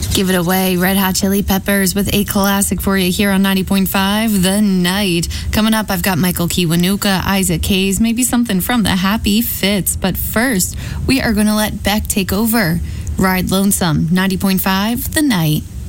Give it away. Red Hot Chili Peppers with a classic for you here on 90.5 The Night. Coming up, I've got Michael Kiwanuka, Isaac Hayes, maybe something from the Happy Fits. But first, we are going to let Beck take over. Ride Lonesome, 90.5 The Night.